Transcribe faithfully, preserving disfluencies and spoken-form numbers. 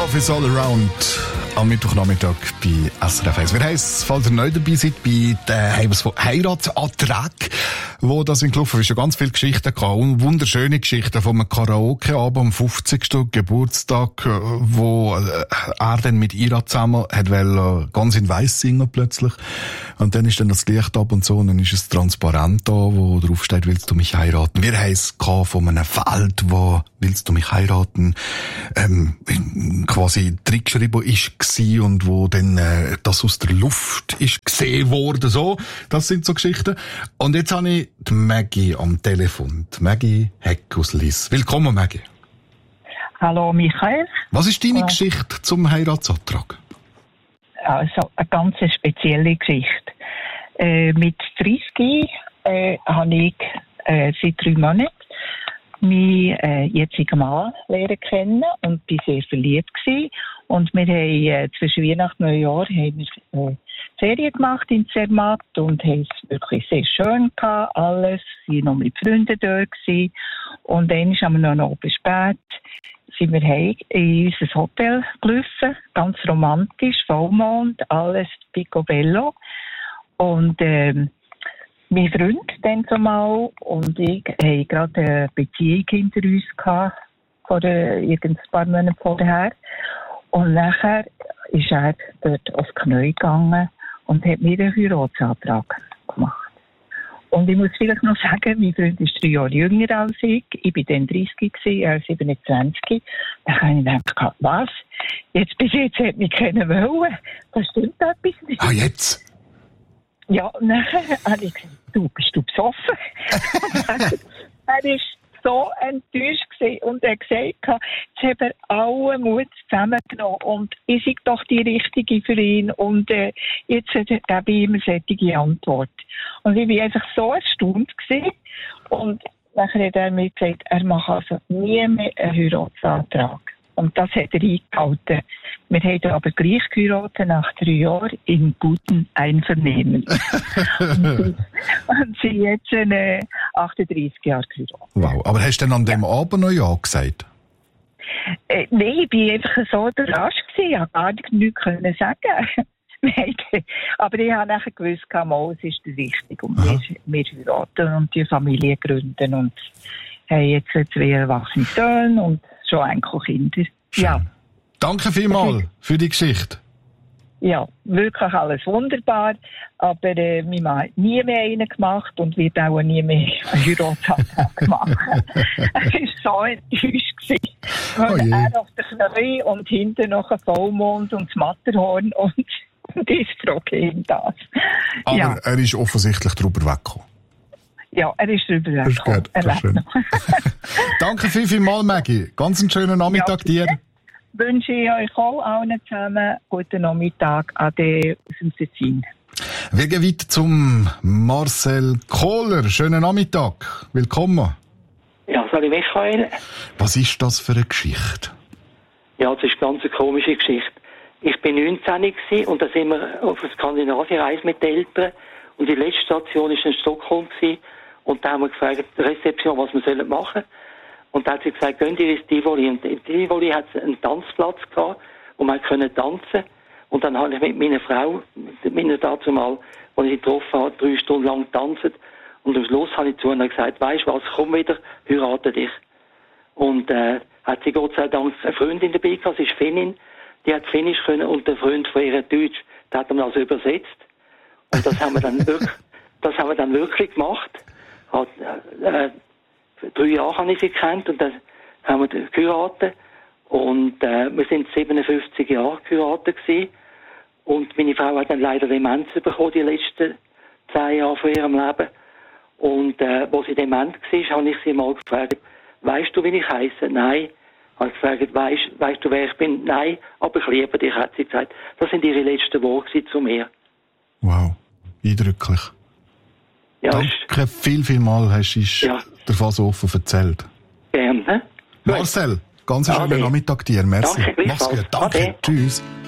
Love is all around. Am Mittwochnachmittag bei S R F eins. Wir heissen, falls ihr neu dabei seid, bei den Heiratsanträgen, wo das in gelaufen ist, schon ganz viele Geschichten gehabt. Und wunderschöne Geschichten von einem Karaoke-Abend am fünfzigsten Geburtstag, wo er dann mit Ira zusammen hat wollte, ganz in Weiss singen plötzlich. Und dann ist dann das Licht ab und so, und dann ist es transparent da, wo drauf steht, willst du mich heiraten? Wir haben es von einem Feld, wo willst du mich heiraten, ähm, quasi reingeschrieben ist gsi und wo dann äh, das aus der Luft ist gesehen worden, so. Das sind so Geschichten. Und jetzt habe ich die Maggie am Telefon. Die Maggie Heck aus Liss. Willkommen, Maggie. Hallo, Michael. Was ist deine ja. Geschichte zum Heiratsantrag? Also, eine ganz spezielle Geschichte. Äh, mit dreißig äh, habe ich äh, seit drei Monaten meinen äh, jetzigen Mann lernen kennen und bin sehr verliebt gewesen. Und wir haben äh, zwischen Weihnachten und Neujahr haben wir äh, Ferien gemacht in Zermatt und haben es wirklich sehr schön gehabt, alles. Wir waren noch mit Freunden dort gewesen. Und dann haben wir noch oben spät sind wir heim in unser Hotel gelaufen, ganz romantisch, Vollmond, alles picobello. Und ähm, mein Freund dann zumal und ich haben gerade eine Beziehung hinter uns gehabt, vor äh, irgendein paar Monaten vorher. Und nachher ist er dort aufs Knie gegangen und hat mir einen Heiratsantrag gemacht. Und ich muss vielleicht noch sagen, mein Freund ist drei Jahre jünger als ich. Ich war dann dreißig, er ist siebenundzwanzig. Da habe ich gedacht, was? Jetzt bis jetzt hat mich keiner wollen. Das stimmt etwas nicht. Ah, jetzt? Ja, und nachher habe ich gesagt, du, bist du besoffen? Er war so enttäuscht gewesen und er hat gesagt, jetzt haben wir alle Mut zusammengenommen und ich sei doch die Richtige für ihn und äh, jetzt gebe ich ihm eine solche Antwort. Und ich war einfach so erstaunt gewesen. Und nachher hat er mir gesagt, er macht also nie mehr einen Heiratsantrag. Und das hat er eingehalten. Wir haben aber gleich geheiratet nach drei Jahren in guten Einvernehmen. und, und sie jetzt äh, achtunddreissig Jahre geheiratet. Wow, aber hast du denn an dem ja. Abend noch Ja gesagt? Äh, Nein, ich war einfach so überrascht gewesen. Ich konnte gar nichts können sagen. Aber ich habe nachher gewusst, mal, es ist der Richtige. Und wir, wir heiraten und die Familie gründen und haben jetzt zwei erwachsene Söhne und schon Enkelkinder. Ja. Danke vielmals für die Geschichte. Ja, wirklich alles wunderbar. Aber äh, mein Mann hat nie mehr einen gemacht und wird auch nie mehr einen Heiratsantrag machen. Er war so enttäuscht gewesen. Oh je. Er auf der Knie und hinten noch ein Vollmond und das Matterhorn und, und ich frage ihm das. Aber ja. er ist offensichtlich drüber weggekommen. Ja, er ist drüber weggekommen. Das ist gut, das ist Danke viel, viel mal, Maggie. Ganz einen schönen Nachmittag ja, dir. Wünsche ich euch auch allen zusammen guten Nachmittag. Ade aus dem Tessin. Wir gehen weiter zum Marcel Kohler. Schönen Nachmittag. Willkommen. Ja, salut Michael. Was ist das für eine Geschichte? Ja, das ist eine ganz komische Geschichte. Ich bin neunzehn und da sind wir auf einer Skandinavienreise mit den Eltern. Und die letzte Station war in Stockholm. Und da haben wir gefragt, die Rezeption, was wir machen sollen. Und da hat sie gesagt, gehen Sie ins Tivoli. Und im Tivoli hat es einen Tanzplatz gehabt, wo man tanzen konnte. Und dann habe ich mit meiner Frau, mit meiner dazu mal, als ich sie getroffen habe, drei Stunden lang getanzt. Und am Schluss habe ich zu ihr gesagt, weisst du was, komm wieder, heirate dich. Und äh, hat sie Gott sei Dank eine Freundin dabei gehabt, sie ist Finnin, die hat Finnisch können und der Freund von ihr Deutsch, der hat dann also übersetzt. Und das haben wir dann wirklich, das haben wir dann wirklich gemacht. Hat, äh, drei Jahre habe ich sie gekannt und dann haben wir geheiratet. Und äh, wir sind siebenundfünfzig Jahre geheiratet gewesen. Und meine Frau hat dann leider Demenz bekommen, die letzten zehn Jahre von ihrem Leben. Und äh, als sie dement war, habe ich sie mal gefragt, weisst du, wie ich heisse? Nein. Habe ich gefragt, weisst, weisst du, wer ich bin? Nein, aber ich liebe dich, hat sie gesagt. Das sind ihre letzten Worte zu mir. Wow, eindrücklich. Ja, danke viel, viel mal, hast du ja. davon so offen erzählt. Gerne. Marcel, ganz einen schönen Nachmittag dir. Merci. Danke, mach's gut. Danke. Ade. Tschüss.